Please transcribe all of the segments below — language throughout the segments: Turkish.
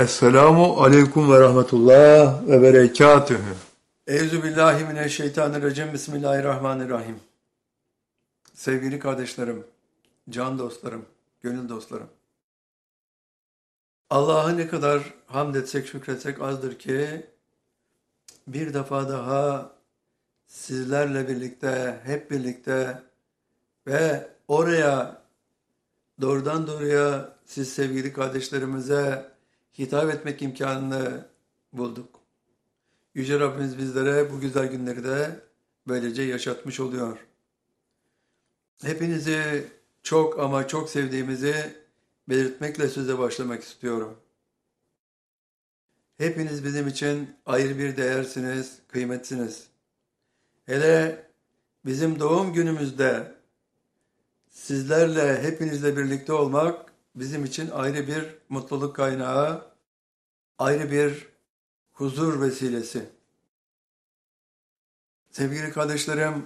Esselamu aleyküm ve rahmetullah ve berekatühü. Euzubillahimineşşeytanirracim. Bismillahirrahmanirrahim. Sevgili kardeşlerim, can dostlarım, gönül dostlarım. Allah'a ne kadar hamd etsek, şükretsek azdır ki bir defa daha sizlerle birlikte, hep birlikte ve oraya doğrudan doğruya siz sevgili kardeşlerimize hitap etmek imkanını bulduk. Yüce Rabbimiz bizlere bu güzel günleri de böylece yaşatmış oluyor. Hepinizi çok ama çok sevdiğimizi belirtmekle söze başlamak istiyorum. Hepiniz bizim için ayrı bir değersiniz, kıymetsiniz. Hele bizim doğum günümüzde sizlerle, hepinizle birlikte olmak bizim için ayrı bir mutluluk kaynağı, ayrı bir huzur vesilesi. Sevgili kardeşlerim,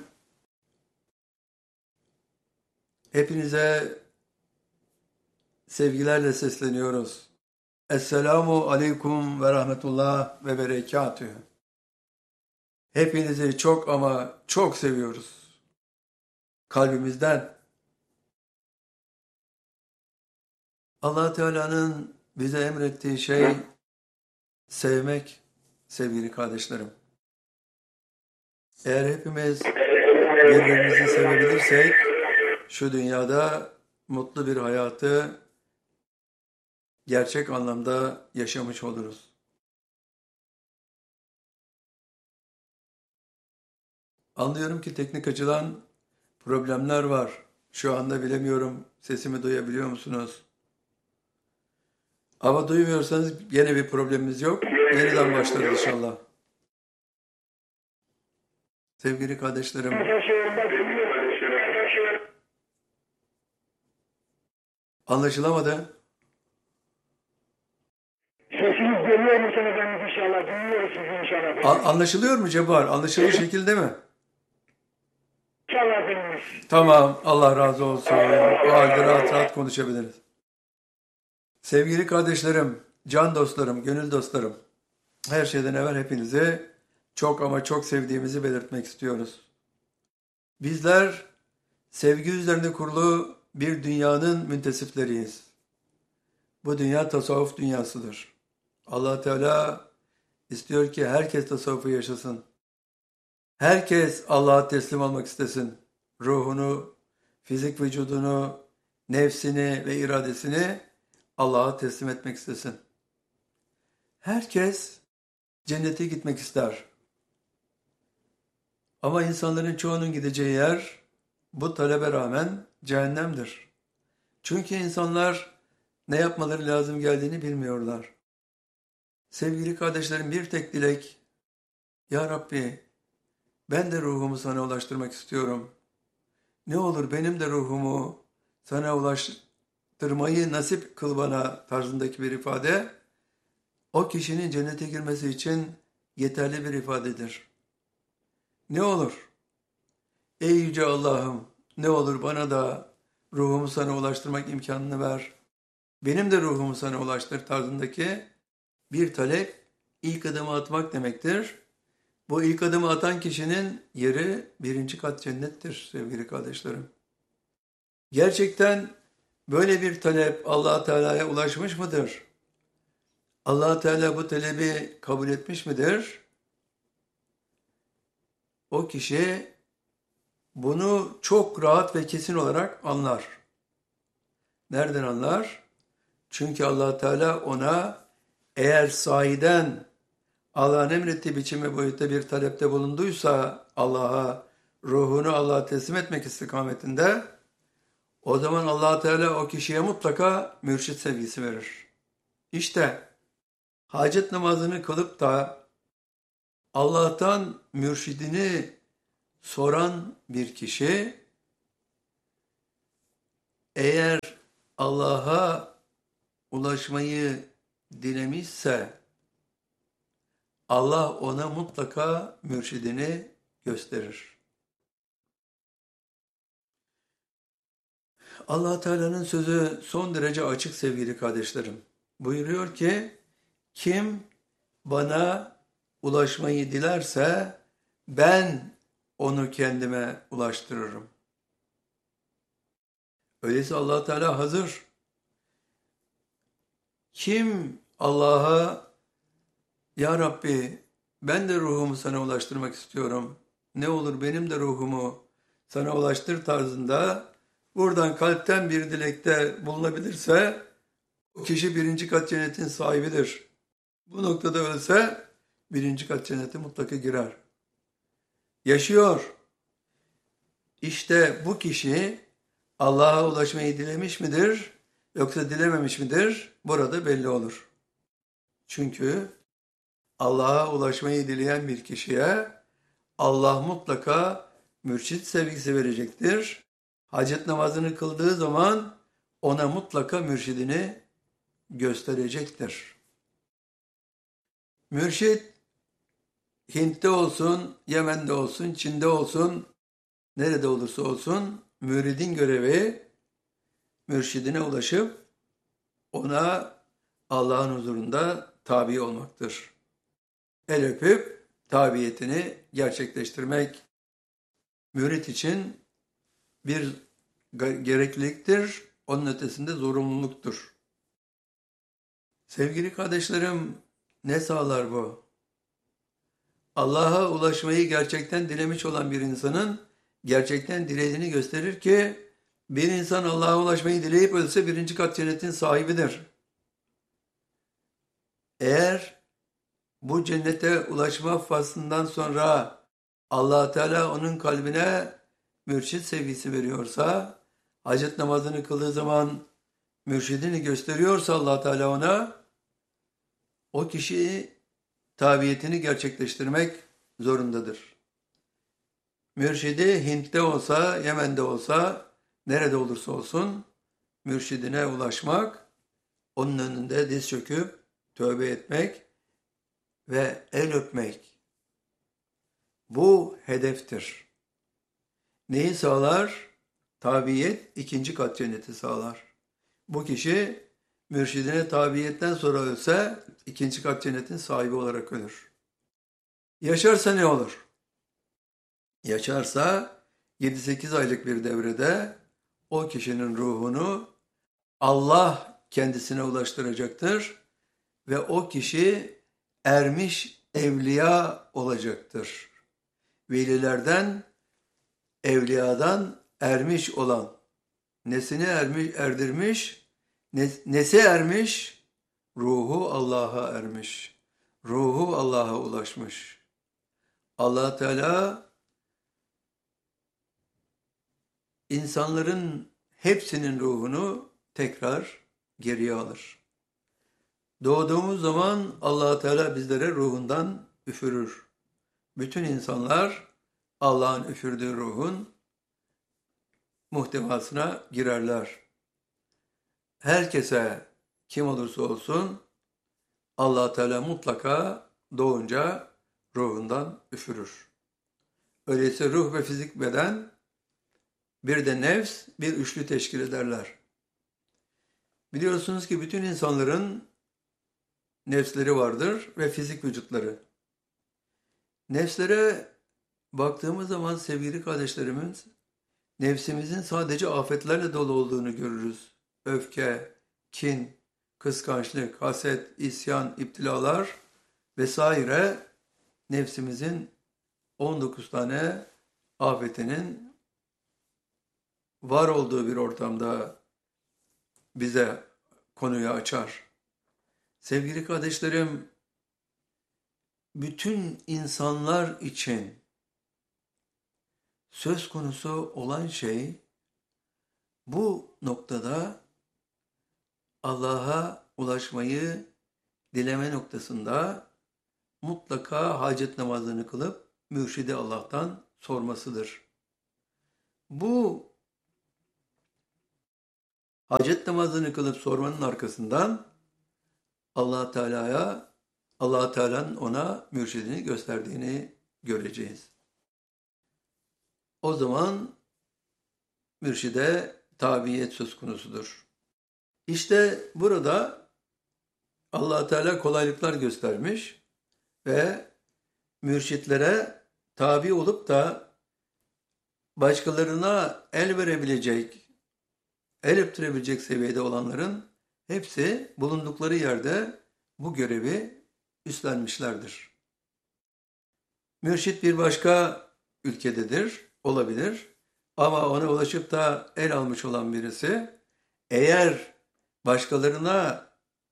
hepinize sevgilerle sesleniyoruz. Esselamu aleyküm ve rahmetullah ve berekatühü. Hepinizi çok ama çok seviyoruz. Kalbimizden. Allah Teala'nın bize emrettiği şey sevmek, sevgili kardeşlerim. Eğer hepimiz birbirimizi sevebilirsek şu dünyada mutlu bir hayatı gerçek anlamda yaşamış oluruz. Anlıyorum ki teknik açıdan problemler var. Şu anda bilemiyorum, sesimi duyabiliyor musunuz? Ama duymuyorsanız yine bir problemimiz yok. Yeniden başlarız inşallah. Sevgili kardeşlerim, anlaşılamadı. Sesiniz geliyor mu sana ben inşallah? Dinliyoruz sizi inşallah. Anlaşılıyor mu Cebbar? Anlaşılır şekilde mi? İnşallah dinliyoruz. Tamam, Allah razı olsun. O halde rahat rahat konuşabiliriz. Sevgili kardeşlerim, can dostlarım, gönül dostlarım, her şeyden evvel hepinizi çok ama çok sevdiğimizi belirtmek istiyoruz. Bizler sevgi üzerine kurulu bir dünyanın müntesifleriyiz. Bu dünya tasavvuf dünyasıdır. Allah Teala istiyor ki herkes tasavvufu yaşasın. Herkes Allah'a teslim olmak istesin. Ruhunu, fizik vücudunu, nefsini ve iradesini Allah'a teslim etmek istesin. Herkes cennete gitmek ister. Ama insanların çoğunun gideceği yer bu talebe rağmen cehennemdir. Çünkü insanlar ne yapmaları lazım geldiğini bilmiyorlar. Sevgili kardeşlerim, bir tek dilek, Ya Rabbi, ben de ruhumu sana ulaştırmak istiyorum. Ne olur benim de ruhumu sana ulaştırmayı nasip kıl bana tarzındaki bir ifade, o kişinin cennete girmesi için yeterli bir ifadedir. Ne olur? Ey Yüce Allah'ım, ne olur bana da ruhumu sana ulaştırmak imkanını ver. Benim de ruhumu sana ulaştır tarzındaki bir talep ilk adımı atmak demektir. Bu ilk adımı atan kişinin yeri 1. kat cennettir sevgili kardeşlerim. Gerçekten böyle bir talep Allah Teala'ya ulaşmış mıdır? Allah Teala bu talebi kabul etmiş midir? O kişi bunu çok rahat ve kesin olarak anlar. Nereden anlar? Çünkü Allah Teala ona eğer sahiden Allah'ın emrettiği biçimi boyutta bir talepte bulunduysa Allah'a, ruhunu Allah'a teslim etmek istikametinde, o zaman Allah Teala o kişiye mutlaka mürşit sevgisi verir. İşte hacet namazını kılıp da Allah'tan mürşidini soran bir kişi, eğer Allah'a ulaşmayı dilemişse, Allah ona mutlaka mürşidini gösterir. Allah Teala'nın sözü son derece açık sevgili kardeşlerim. Buyuruyor ki, Kim bana ulaşmayı dilerse ben onu kendime ulaştırırım. Öyleyse Allah Teala hazır. Kim Allah'a ya Rabbi ben de ruhumu sana ulaştırmak istiyorum. Ne olur benim de ruhumu sana ulaştır tarzında buradan kalpten bir dilekte bulunabilirse o kişi 1. kat cennetin sahibidir. Bu noktada ölse 1. kat cennete mutlaka girer. Yaşıyor. İşte bu kişi Allah'a ulaşmayı dilemiş midir yoksa dilememiş midir? Burada belli olur. Çünkü Allah'a ulaşmayı dileyen bir kişiye Allah mutlaka mürşit sevgisi verecektir. Hacet namazını kıldığı zaman ona mutlaka mürşidini gösterecektir. Mürşit Hint'te olsun, Yemen'de olsun, Çin'de olsun, nerede olursa olsun müridin görevi mürşidine ulaşıp ona Allah'ın huzurunda tabi olmaktır. El öpüp tabiyetini gerçekleştirmek mürit için bir gerekliliktir, onun ötesinde zorunluluktur. Sevgili kardeşlerim, ne sağlar bu? Allah'a ulaşmayı gerçekten dilemiş olan bir insanın gerçekten dilediğini gösterir ki bir insan Allah'a ulaşmayı dileyip ölse 1. kat cennetin sahibidir. Eğer bu cennete ulaşma faslından sonra Allah Teala onun kalbine mürşit sevgisi veriyorsa, hacet namazını kıldığı zaman mürşidini gösteriyorsa Allah Teala ona, o kişi tabiyetini gerçekleştirmek zorundadır. Mürşidi Hint'te olsa, Yemen'de olsa, nerede olursa olsun mürşidine ulaşmak, onun önünde diz çöküp tövbe etmek ve el öpmek. Bu hedeftir. Neyi sağlar? Tabiyet 2. kat cenneti sağlar. Bu kişi mürşidine tabiyetten sonra ölse 2. kat cennetin sahibi olarak ölür. Yaşarsa ne olur? Yaşarsa 7-8 aylık bir devrede o kişinin ruhunu Allah kendisine ulaştıracaktır ve o kişi ermiş evliya olacaktır. Velilerden, evliyadan ermiş olan, nesine erdirmiş, nesi ermiş? Ruhu Allah'a ermiş. Ruhu Allah'a ulaşmış. Allah Teala insanların hepsinin ruhunu tekrar geriye alır. Doğduğumuz zaman Allah Teala bizlere ruhundan üfürür. Bütün insanlar Allah'ın üfürdüğü ruhun muhtevasına girerler. Herkese kim olursa olsun Allah Teala mutlaka doğunca ruhundan üfürür. Öyleyse ruh ve fizik beden bir de nefs bir üçlü teşkil ederler. Biliyorsunuz ki bütün insanların nefsleri vardır ve fizik vücutları. Nefslere baktığımız zaman sevgili kardeşlerimiz, nefsimizin sadece afetlerle dolu olduğunu görürüz. Öfke, kin, kıskançlık, haset, isyan, iptilalar vesaire nefsimizin 19 tane afetinin var olduğu bir ortamda bize konuyu açar. Sevgili kardeşlerim, bütün insanlar için söz konusu olan şey bu noktada Allah'a ulaşmayı dileme noktasında mutlaka hacet namazını kılıp mürşidi Allah'tan sormasıdır. Bu hacet namazını kılıp sormanın arkasından Allah Teala'nın ona mürşidini gösterdiğini göreceğiz. O zaman mürşide tabiyet söz konusudur. İşte burada Allah Teala kolaylıklar göstermiş ve mürşitlere tabi olup da başkalarına el verebilecek, el öptürebilecek seviyede olanların hepsi bulundukları yerde bu görevi üstlenmişlerdir. Mürşit bir başka ülkededir, olabilir. Ama ona ulaşıp da el almış olan birisi, eğer başkalarına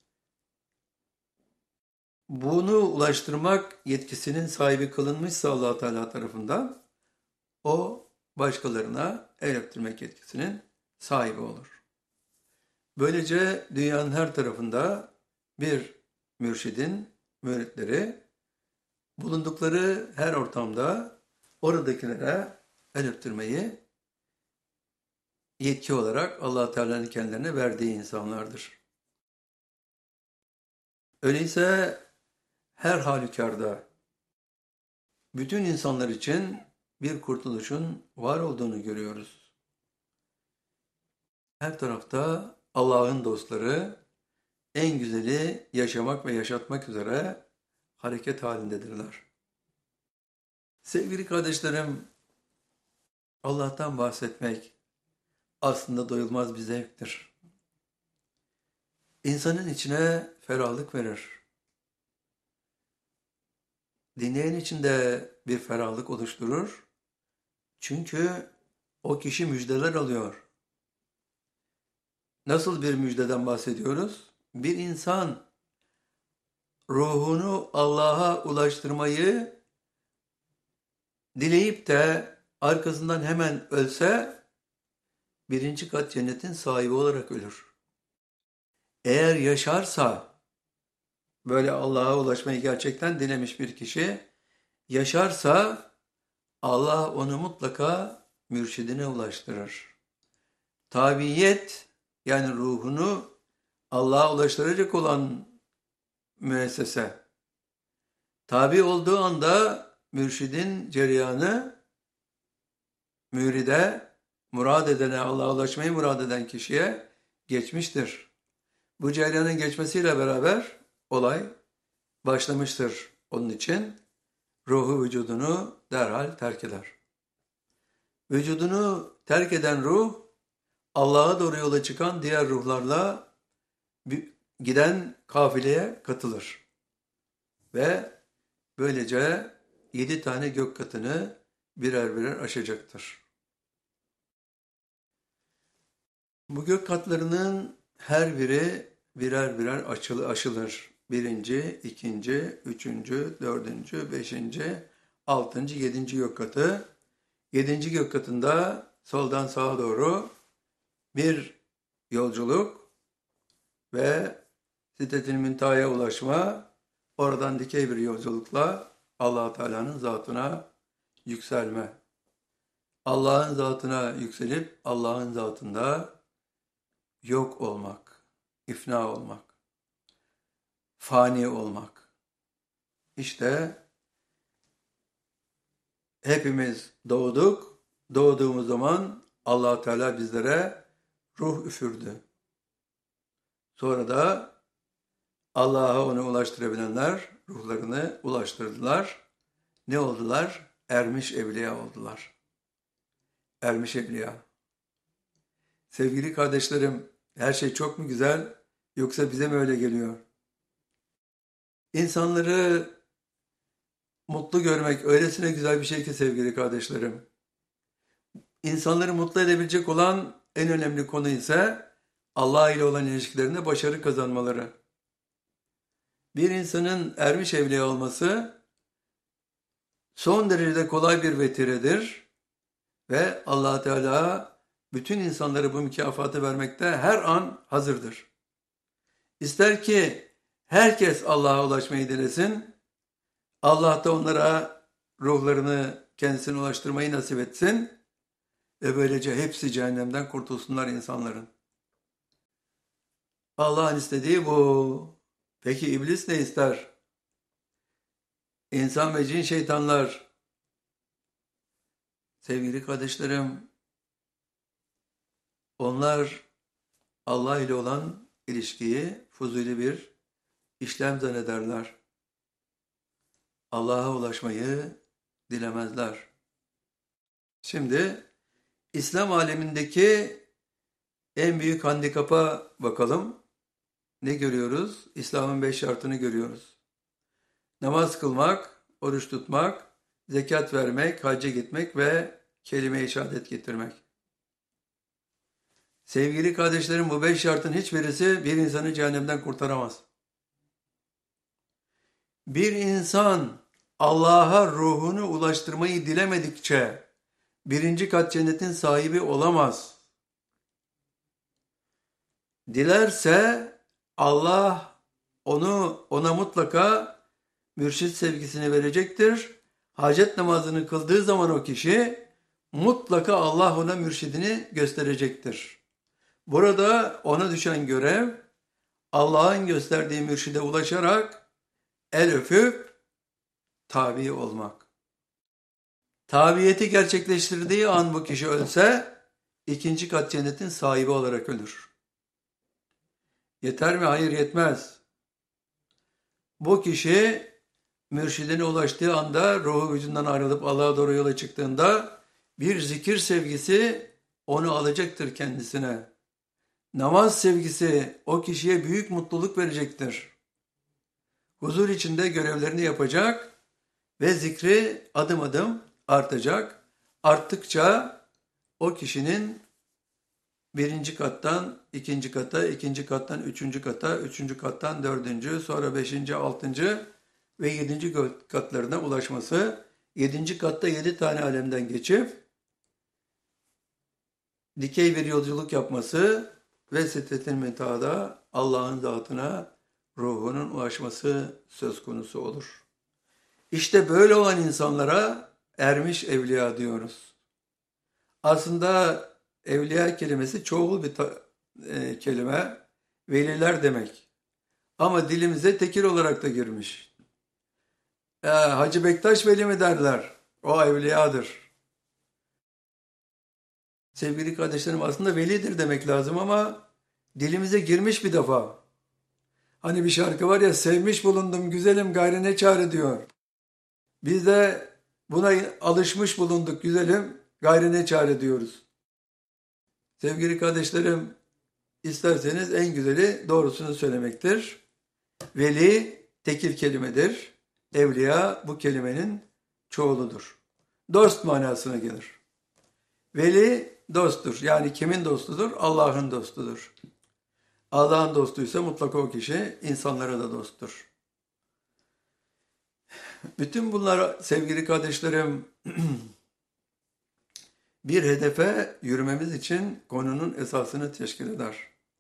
bunu ulaştırmak yetkisinin sahibi kılınmışsa Allah Teala tarafından, o başkalarına el öptürmek yetkisinin sahibi olur. Böylece dünyanın her tarafında bir mürşidin müritleri bulundukları her ortamda oradakilere el öptürmeyi yetki olarak Allah Teala'nın kendilerine verdiği insanlardır. Öyleyse her halükarda bütün insanlar için bir kurtuluşun var olduğunu görüyoruz. Her tarafta Allah'ın dostları en güzeli yaşamak ve yaşatmak üzere hareket halindedirler. Sevgili kardeşlerim, Allah'tan bahsetmek aslında doyulmaz bir zevktir. İnsanın içine ferahlık verir. Dinleyen için de bir ferahlık oluşturur. Çünkü o kişi müjdeler alıyor. Nasıl bir müjdeden bahsediyoruz? Bir insan ruhunu Allah'a ulaştırmayı dileyip de arkasından hemen ölse, 1. kat cennetin sahibi olarak ölür. Eğer yaşarsa, böyle Allah'a ulaşmayı gerçekten dilemiş bir kişi, yaşarsa Allah onu mutlaka mürşidine ulaştırır. Tabiyet, yani ruhunu Allah'a ulaştıracak olan müessese, tabi olduğu anda mürşidin cereyanı, müride, murad edene, Allah'a ulaşmayı murad eden kişiye geçmiştir. Bu cereyanın geçmesiyle beraber olay başlamıştır. Onun için ruhu vücudunu derhal terk eder. Vücudunu terk eden ruh, Allah'a doğru yola çıkan diğer ruhlarla giden kafileye katılır. Ve böylece 7 tane gök katını birer birer aşacaktır. Bu gök katlarının her biri birer birer aşılır. 1. 2. 3. 4. 5. 6. 7. gök katı. 7. gök katında soldan sağa doğru bir yolculuk ve Sidret-i Münteha'ya ulaşma, oradan dikey bir yolculukla Allah Teala'nın zatına yükselme. Allah'ın zatına yükselip Allah'ın zatında yok olmak, ifna olmak, fani olmak. İşte hepimiz doğduk. Doğduğumuz zaman Allah Teala bizlere ruh üfürdü. Sonra da Allah'a onu ulaştırabilenler ruhlarını ulaştırdılar. Ne oldular? Ermiş evliya oldular. Ermiş evliya. Sevgili kardeşlerim, her şey çok mu güzel, yoksa bize mi öyle geliyor? İnsanları mutlu görmek öylesine güzel bir şey ki sevgili kardeşlerim. İnsanları mutlu edebilecek olan en önemli konu ise Allah ile olan ilişkilerinde başarı kazanmaları. Bir insanın ermiş evliya olması son derecede kolay bir vetiredir ve Allah Teala bütün insanlara bu mükafatı vermekte her an hazırdır. İster ki herkes Allah'a ulaşmayı dilesin, Allah da onlara ruhlarını kendisine ulaştırmayı nasip etsin ve böylece hepsi cehennemden kurtulsunlar insanların. Allah'ın istediği bu. Peki iblis ne ister? İnsan ve cin şeytanlar. Sevgili kardeşlerim, onlar Allah ile olan ilişkiyi fuzuli bir işlem zannederler. Allah'a ulaşmayı dilemezler. Şimdi İslam alemindeki en büyük handikapa bakalım. Ne görüyoruz? İslam'ın 5 şartını görüyoruz. Namaz kılmak, oruç tutmak, zekat vermek, hacca gitmek ve kelime-i şehadet getirmek. Sevgili kardeşlerim, bu 5 şartın hiçbirisi bir insanı cehennemden kurtaramaz. Bir insan Allah'a ruhunu ulaştırmayı dilemedikçe 1. kat cennetin sahibi olamaz. Dilerse Allah ona mutlaka mürşit sevgisini verecektir. Hacet namazını kıldığı zaman o kişi mutlaka Allah ona mürşidini gösterecektir. Burada ona düşen görev Allah'ın gösterdiği mürşide ulaşarak el öpüp tabi olmak. Tabiyeti gerçekleştirdiği an bu kişi ölse 2. kat cennetin sahibi olarak ölür. Yeter mi? Hayır, yetmez. Bu kişi mürşidine ulaştığı anda ruhu vücudundan ayrılıp Allah'a doğru yola çıktığında bir zikir sevgisi onu alacaktır kendisine. Namaz sevgisi o kişiye büyük mutluluk verecektir. Huzur içinde görevlerini yapacak ve zikri adım adım artacak. Arttıkça o kişinin 1. kattan 2. kata, 2. kattan 3. kata, 3. kattan 4. sonra 5. 6. ve 7. katlarına ulaşması, 7. katta 7 tane alemden geçip dikey bir yolculuk yapması ve Sidretil Münteha'da Allah'ın zatına ruhunun ulaşması söz konusu olur. İşte böyle olan insanlara ermiş evliya diyoruz. Aslında evliya kelimesi çoğul bir kelime, veliler demek. Ama dilimize tekil olarak da girmiş. Hacı Bektaş veli mi derler? O evliyadır. Sevgili kardeşlerim, aslında velidir demek lazım ama dilimize girmiş bir defa. Hani bir şarkı var ya, sevmiş bulundum güzelim gayrı ne çare diyor. Biz de buna alışmış bulunduk güzelim gayrı ne çare diyoruz. Sevgili kardeşlerim, isterseniz en güzeli doğrusunu söylemektir. Veli tekil kelimedir. Evliya bu kelimenin çoğuludur. Dost manasına gelir. Veli dosttur. Yani kimin dostudur? Allah'ın dostudur. Allah'ın dostuysa mutlaka o kişi insanlara da dosttur. Bütün bunlar sevgili kardeşlerim bir hedefe yürümemiz için konunun esasını teşkil eder.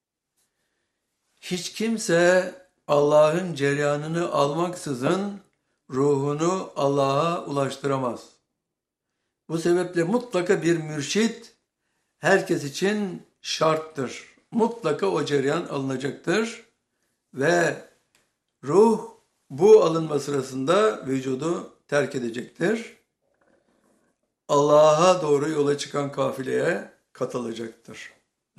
Hiç kimse Allah'ın cereyanını almaksızın ruhunu Allah'a ulaştıramaz. Bu sebeple mutlaka bir mürşit herkes için şarttır. Mutlaka o cereyan alınacaktır ve ruh bu alınma sırasında vücudu terk edecektir. Allah'a doğru yola çıkan kafileye katılacaktır.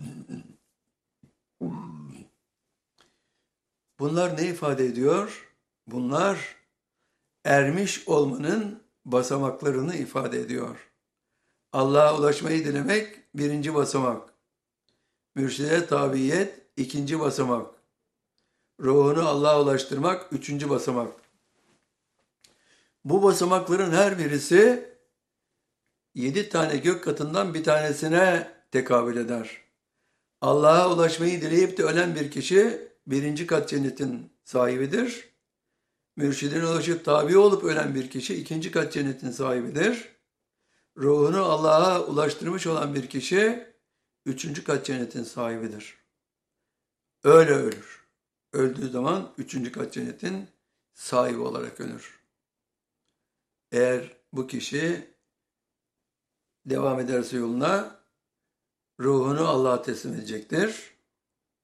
Bunlar ne ifade ediyor? Bunlar ermiş olmanın basamaklarını ifade ediyor. Allah'a ulaşmayı dilemek 1. basamak. Mürşide tabiyet 2. basamak. Ruhunu Allah'a ulaştırmak 3. basamak. Bu basamakların her birisi 7 tane gök katından bir tanesine tekabül eder. Allah'a ulaşmayı dileyip de ölen bir kişi 1. kat cennetin sahibidir. Mürşidine ulaşıp tabi olup ölen bir kişi 2. kat cennetin sahibidir. Ruhunu Allah'a ulaştırmış olan bir kişi 3. kat cennetin sahibidir. Öyle ölür. Öldüğü zaman 3. kat cennetin sahibi olarak ölür. Eğer bu kişi devam ederse yoluna ruhunu Allah'a teslim edecektir.